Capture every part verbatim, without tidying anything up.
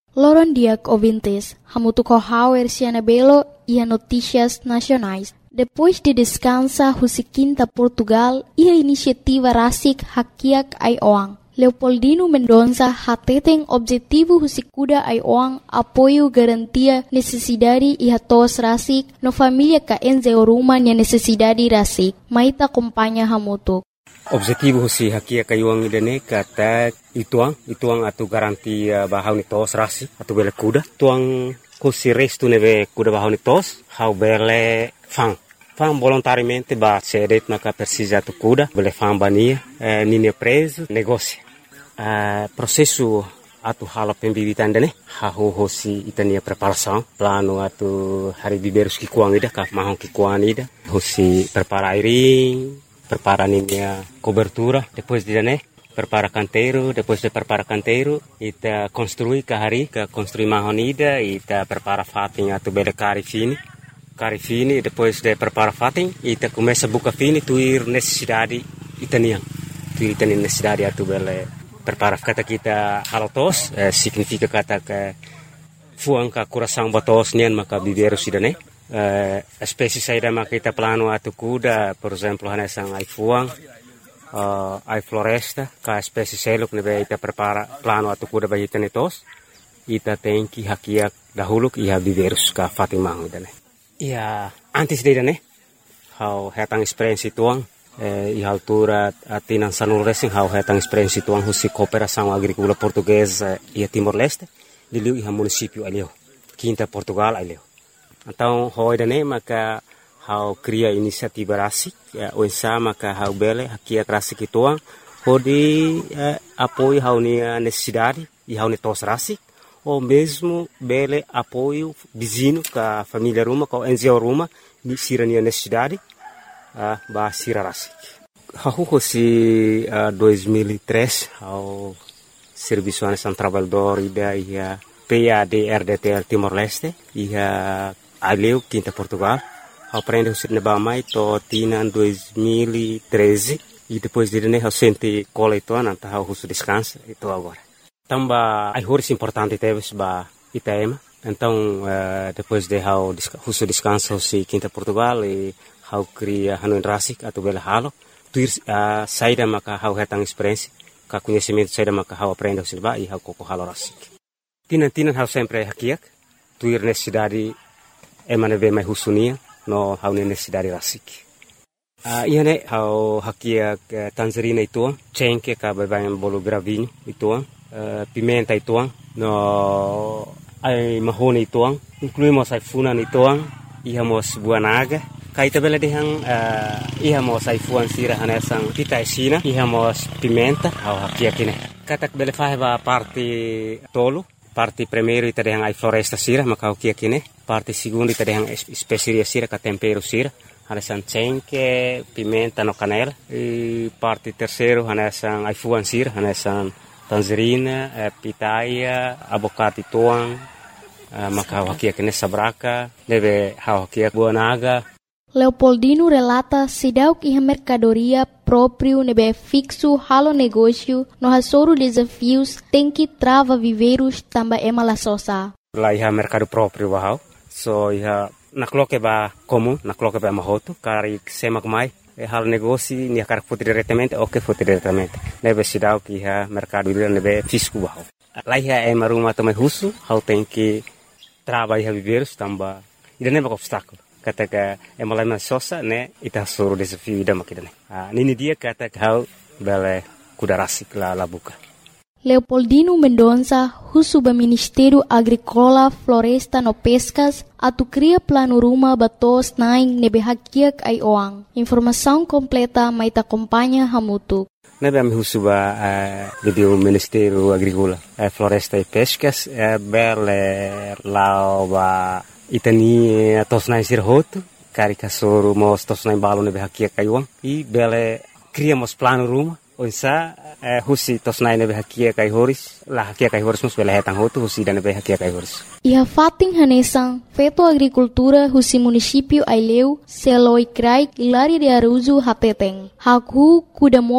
Loron diak ouvintes, hamutu corral erciana belo e a notícias nacionais. Depois de descansa Husiquinta Portugal e a iniciativa Rasik Hakiak Aioang. Leopoldino Mendonça hateten objetivo Husikuda Aioang apoio garantia necessidade e hatos Rasik no família ka enzeoruma nia necessidade Rasik. Maita acompanha hamutu. Objetivo si hakia kayuang idane kata ituang ituang atu garantia bahau ni tos rasi atu bele kuda tuang kusi restu neve kuda bahau ni tos hau bele fang fang volontariamente ba cedet naka persisa tu kuda bele fang bania eh, nini preso negócio eh, processo atu hala pembibitan dane hau hosi itania preparação plano atu hari biberus ki kuang ida ka mahong ki kuang ida hosi prepara airing prepara a cobertura, depois de né, prepara canteiro, depois de prepara canteiro, ita construi kahari, ka construi mahonida, ita prepara fatin atu bele cari fini, cari fini, depois de prepara fatin, ita começa buka fini, tuir necessidade itanian, tuir itanian necessidade atu bele prepara kata kita halotos, eh, significa kata que fuang ka coração batos nian maka biberu sidane. Uh, espécie saída maka kita plano atu kuda, por exemplo, hanesang ai fuang, uh, ai floresta, ka espécie seluk nebe ita prepara plano atu kuda bagi tenetos, ita tenki hakiak dahuluk iha biverus ka fatimang idane. Ia antes de idane, hau hetang experiência tuang, eh, iha altura atinan sanul racing hau hetang experiência tuang husi cooperação agrícola portuguesa ia Timor-Leste, liliu iha município alio, Quinta Portugal alio. Então, hoje né, maka hau cria inisiativa rasik, o ensa maka hau bele hakia rasik ituang, hodi eh, apoio hau ni necessidade e hau ni tos rasik, ou mesmo bele apoio vizinho ka família ruma, ka enzio ruma, ni sira ni necessidade, uh, ba sira rasik. Hau hosi uh, dois mil e três, hau serviço anesan trabalhador ida ia P A D R D T L Timor-Leste, ia Aleu, Quinta Portugal, aprende o sir nebamai to tina dois mil e treze e depois de né eu senti cola e toa nanta hau husu descansa e to agora. Tamba ai horas importante teve ba Itaema, então uh, depois de hau husu descansa si Quinta Portugal e hau cria hanuin rasik atau bela halo, tuir uh, saída maka hau hetang experiência, ka conhecimento saída maka hau aprende o sir ba e hau koko halo rasik. Tina tina hau sempre hakiak, tuir necessidade emane ve mai husunia no hau necessidade rasik. Uh, ia ne hau hakia uh, tangerina ituang, cengke ka bebangan bolu gravinho ituang, uh, pimenta ituang, no ai mahoni ituang, incluímos ai funan ituang, iha mos buah naga, kai tabela dehang uh, iha mos ai fuan sira hanesang pita esina, iha mos pimenta hau hakia kine. Katak bele faheba parte tolo, parte primeiro ita dehang ai floresta sira maka hakia kine. Parte segundo ita dehang especiaria sira ka tempero sira, hanesan cengke, pimenta no canela. E parte terceiro hanesan ai fuan sira, hanesan tangerina, eh, pitaia, abocate tuang, eh, maka hakia kine sabraka, deve hakia buah naga. Leopoldino relata sidauk iha mercadoria próprio nebe fixo halo negócio no hasoro desafios tem que trava viveiros tamba ema la sosa. Lá iha mercado próprio bahau, so iha nakloke ba comum, nakloke ba mahoto, kari semak mai, e halo negócio ni kar foto diretamente ou que foto diretamente. Nebe sidauk iha mercado nebe fixo bahau. Lá iha ema rumah tamai husu, hau tem que trava iha viveiros tamba, ida nebe obstáculo. Kata ka emalai sosa ne ita suru desafio ida makidane. Ah nini dia kata kau bele kuda rasik la la buka. Leopoldino Mendonça, husuba Ministério Agrícola, Floresta no Pescas, atu cria plano ruma batos naing nebe hakiak ai oang. Informação completa mai ta acompanha hamutu. Nebe ami husuba uh, do Ministério Agrícola, uh, Floresta e Pescas, uh, bele lao ba itani tosnai sirhoto, kari kasoro mos tosnai balo nebe hakia kaiuang, i bele criamos plano ruma, onsa eh, husi tosnai nebe hakia kai horis, la hakia kai horis mos bele hetang hoto, husi dan nebe hakia kai horis. Iha fating hanesang, feto agricultura husi município Aileu, Seloi Krai, Ilari de Aruzu Hateteng, Haku Kudamodo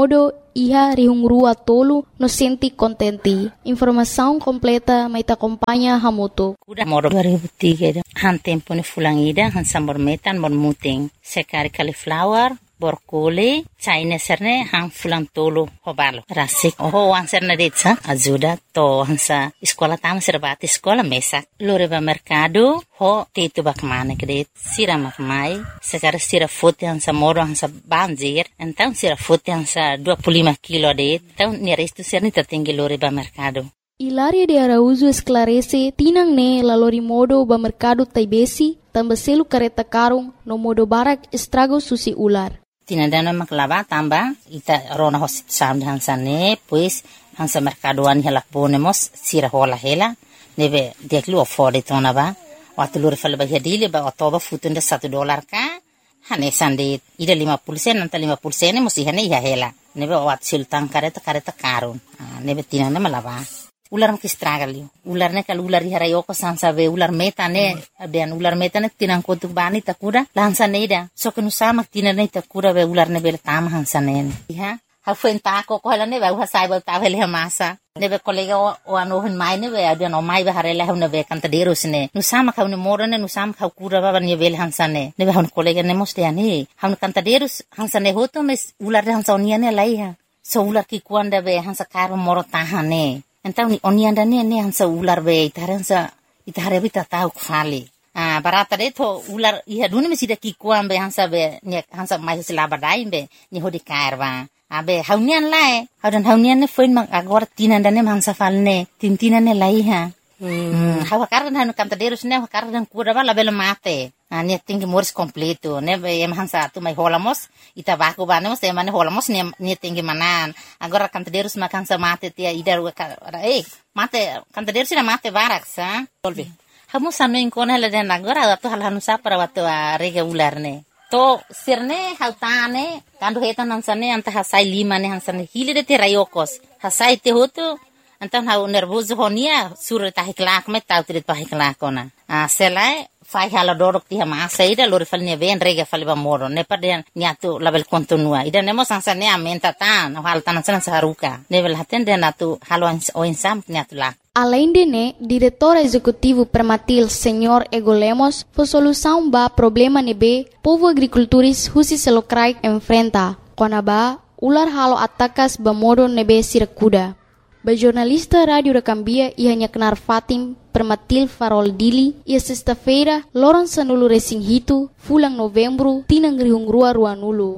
iha rihungrua tolu no senti contenti. Informação completa mai ta acompanha hamutu. Udah moro dua ribu tiga han tempo ni fulangida han sambor metan mor muting sekari cauliflower borkoli China serne han fulang tolu hobalo rasik oh wan serne detsa ajuda to hansa sekolah tam serbati sekolah mesak lore ba mercado ho tetu bak mane kret sira mak mai sekar sira fote hansa moro hansa banjir então sira fote hansa dua puluh lima kilo det então ni resto serne tertinggi lore ba mercado. Hilaria de Araújo esclarece tinang ne lalori modo ba mercado taibesi tambah selu kareta karung no modo barak estrago susi ular. Tinandana maklaba tamba ita rona hosit sam hansa ne pues hansa mercadoan hela ponemos sira hola hela nebe deklu afford tona ba watulur fal ba hadile ba otoba futunda satu dolar ka hane sande ida lima puluh sen nanta lima puluh sen musi hane ya hela nebe wat sultan kareta kareta karun nebe tinanda malaba ular makistragali ular ne kal ular harayo ko sansa be ular meta ne abian ular meta ne tinang ko tu bani takura lansa ne da so kenu sama tinan ne takura be ular ne bel tam hansa ne ha ha fuenta ko ko hala ne ba ha sai ba ta vele masa ne be kolega o ano hun mai ne be abian o mai be harela hun be kan taderos ne nu sama ka ne moro ne nu sama ka kura ba ne bel hansa ne ne be hun kolega ne moste ani hun kan taderos hansa ne hoto mes ular hansa onia ne lai ha so ular ki kuanda be hansa karo moro tahane. Então ni onianda ne ne hansa ular be itaransa itare bita tau kfali ah barata de to ular iha dune mesida ki kuam be hansa be ne hansa mai sila badai be ni hodi karwa abe haunian lae haudan haunian ne foin mang agora tinanda ne hansa falne tintina ne lai ha hmm hawa kardan hanu kantaderos ne kardan kura bala bela mate ah ne tingi mors completo ne be em hansa tu mai holamos ita baku banemos e mane holamos ne ne tingi manan agora kantaderos makan sa mate tia idar eh mate kantaderos na mate barak sa solve hamu sanu inkona la den agora tu hal hanu sa para watu rega ular ne to sirne hautane kandu hetan hansane anta hasai lima ne hansane hilide te rayokos hasai te hotu antan hau nervoso honia sur ta hiklak met tau trit pa hiklak ona a selai fai hala dorok ti ma saida lor falne ven rega falba moro ne paden niatu label kontinua ida nemo sansane amenta tan hal tan san saruka level haten den atu halo o insam niatu la. Além de né, diretor executivo Permatil, senhor Ego Lemos, foi solução ba problema nebe povo agricultores husi selokrai enfrenta. Kona ba ular halo atakas ba modo nebe sirakuda. Ba jornalista Rádio da Cambia ia nyaknar Fatim Permatil Farol Dili ia sexta-feira loron sanulu resing hitu fulang novembro tinang rihungrua ruanulu.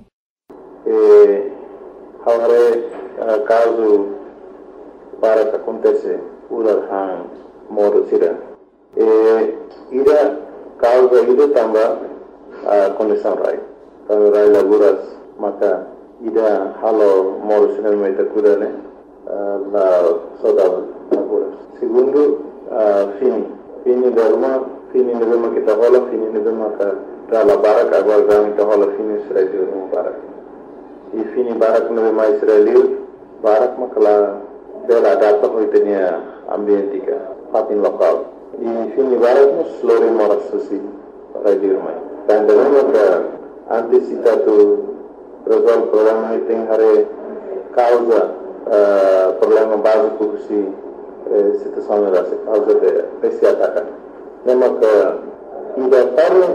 Eh, haware uh, caso para que acontece ular hang modo sira. Eh, ida causa ida tamba uh, condição rai. Kalau rai laburas maka ida halo modo sira mai takuda ne uh, la soda laburas. Segundo uh, fini fini derma fini nebema kita hola fini nebema ka dala barak agora gami kita hola fini sira di rumah barak. I fini barak nebema Israel barak makala bela data hoitenia ambientika fatin lokal. I fini barak mus lori moras susi radio rumah. Dan dengan ka antisipatu resolve problema iting hare causa uh, problema básico si eh, situação da causa de esse ataque. Nema ka ida parlo